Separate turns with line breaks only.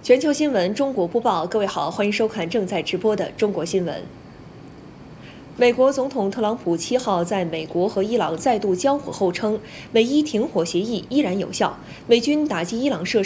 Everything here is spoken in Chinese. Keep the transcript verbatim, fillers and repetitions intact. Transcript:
全球新闻中国播报，各位好，欢迎收看正在直播的中国新闻。美国总统特朗普七号在美国和伊朗再度交火后称，美伊停火协议依然有效，美军打击伊朗设施。